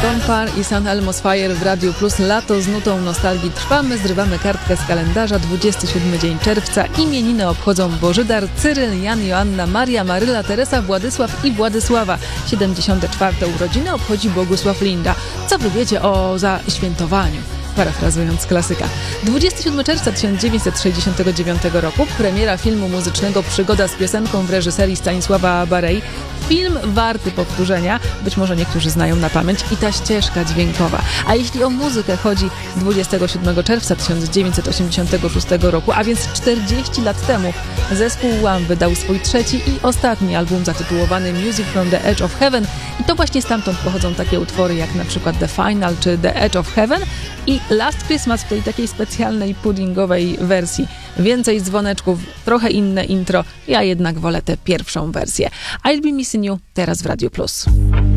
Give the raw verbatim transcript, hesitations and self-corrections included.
Stone Par i San Elmo's Fire w Radiu Plus. Lato z nutą nostalgii trwamy, zrywamy kartkę z kalendarza. dwudziesty siódmy dzień czerwca. Imieniny obchodzą Bożydar, Cyryl, Jan, Joanna, Maria, Maryla, Teresa, Władysław i Władysława. siedemdziesiąte czwarte urodziny obchodzi Bogusław Linda. Co wy wiecie o zaświętowaniu? Parafrazując klasyka. dwudziestego siódmego czerwca tysiąc dziewięćset sześćdziesiątego dziewiątego roku premiera filmu muzycznego Przygoda z piosenką w reżyserii Stanisława Barei. Film warty powtórzenia, być może niektórzy znają na pamięć, i ta ścieżka dźwiękowa. A jeśli o muzykę chodzi, dwudziestego siódmego czerwca tysiąc dziewięćset osiemdziesiątego szóstego roku, a więc czterdzieści lat temu, zespół Wham wydał swój trzeci i ostatni album zatytułowany Music from the Edge of Heaven i to właśnie stamtąd pochodzą takie utwory jak na przykład The Final czy The Edge of Heaven i Last Christmas w tej takiej specjalnej puddingowej wersji. Więcej dzwoneczków, trochę inne intro, ja jednak wolę tę pierwszą wersję. I'll Be Missing You teraz w Radiu Plus.